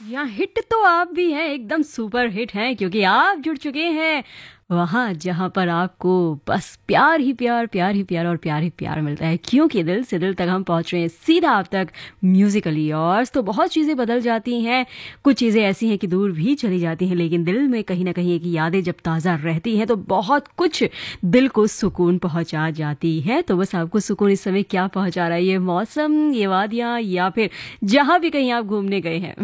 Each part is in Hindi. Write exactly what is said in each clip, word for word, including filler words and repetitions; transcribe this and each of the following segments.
जी हाँ, हिट तो आप भी हैं, एकदम सुपर हिट हैं क्योंकि आप जुड़ चुके हैं वहाँ जहाँ पर आपको बस प्यार ही प्यार, प्यार ही प्यार और प्यार ही प्यार मिलता है। क्योंकि दिल से दिल तक हम पहुँच रहे हैं सीधा आप तक म्यूजिकली। और तो बहुत चीज़ें बदल जाती हैं, कुछ चीज़ें ऐसी हैं कि दूर भी चली जाती हैं, लेकिन दिल में कहीं ना कहीं एक यादें जब ताज़ा रहती हैं तो बहुत कुछ दिल को सुकून पहुँचा जाती है। तो बस आपको सुकून इस समय क्या पहुँचा रहा है, ये मौसम, ये वादियाँ, या फिर जहाँ भी कहीं आप घूमने गए हैं।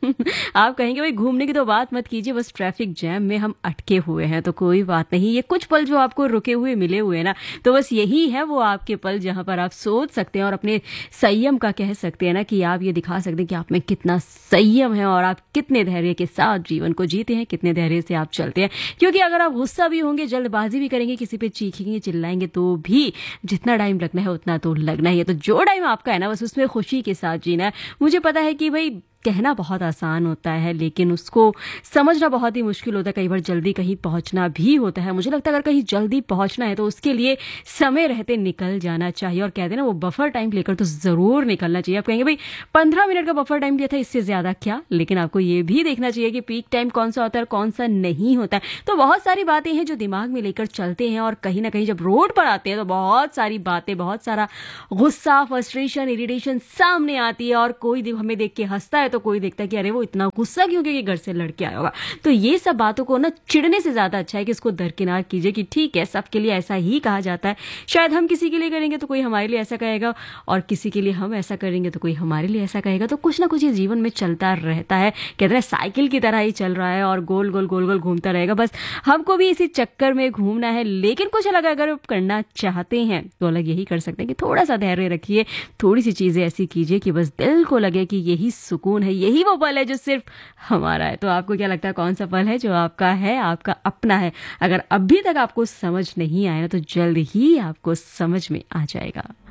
आप कहेंगे भाई घूमने की तो बात मत कीजिए, बस ट्रैफिक जैम में हम अटके हुए हैं, तो कोई बात नहीं। ये कुछ पल जो आपको रुके हुए मिले हुए हैं ना, तो बस यही है वो आपके पल जहां पर आप सोच सकते हैं और अपने संयम का कह सकते हैं ना कि आप ये दिखा सकते हैं कि आप में कितना संयम है और आप कितने धैर्य के साथ जीवन को जीते हैं, कितने धैर्य से आप चलते हैं। क्योंकि अगर आप गुस्सा भी होंगे, जल्दबाजी भी करेंगे, किसी पे चीखेंगे, चिल्लाएंगे, तो भी जितना टाइम लगना है उतना तो लगना ही है। तो जो टाइम आपका है ना, बस उसमें खुशी के साथ जीना है। मुझे पता है कि भाई कहना बहुत आसान होता है, लेकिन उसको समझना बहुत ही मुश्किल होता है। कई बार जल्दी कहीं पहुंचना भी होता है। मुझे लगता है अगर कहीं जल्दी पहुंचना है तो उसके लिए समय रहते निकल जाना चाहिए। और कहते हैं ना, वो बफर टाइम लेकर तो ज़रूर निकलना चाहिए। आप कहेंगे भाई पंद्रह मिनट का बफर टाइम लिया था, इससे ज़्यादा क्या? लेकिन आपको ये भी देखना चाहिए कि पीक टाइम कौन सा होता है और कौन सा नहीं होता है। तो बहुत सारी बातें हैं जो दिमाग में लेकर चलते हैं, और कहीं ना कहीं जब रोड पर आते हैं तो बहुत सारी बातें, बहुत सारा गुस्सा, फ्रस्ट्रेशन, इरिटेशन सामने आती है। और कोई हमें देख के हंसता है तो कोई देखता है कि अरे वो इतना गुस्सा क्यों, क्योंकि घर से लड़के आया होगा। तो ये सब बातों को ना चिढ़ने से ज्यादा अच्छा है कि इसको दरकिनार कीजिए कि ठीक है, सबके लिए ऐसा ही कहा जाता है। शायद हम किसी के लिए करेंगे तो कोई हमारे लिए ऐसा कहेगा, और किसी के लिए हम ऐसा करेंगे तो कोई हमारे लिए ऐसा कहेगा। तो कुछ ना कुछ ये जीवन में चलता रहता है। कहते हैं साइकिल की तरह ही चल रहा है और गोल गोल गोल गोल घूमता रहेगा। बस हमको भी इसी चक्कर में घूमना है। लेकिन कुछ अलग अगर आप करना चाहते हैं तो अलग यही कर सकते हैं कि थोड़ा सा धैर्य रखिए, थोड़ी सी चीजें ऐसी कीजिए कि बस दिल को लगे कि यही सुकून है, यही वो पल है जो सिर्फ हमारा है। तो आपको क्या लगता है, कौन सा पल है जो आपका है, आपका अपना है? अगर अभी तक आपको समझ नहीं आया ना, तो जल्द ही आपको समझ में आ जाएगा।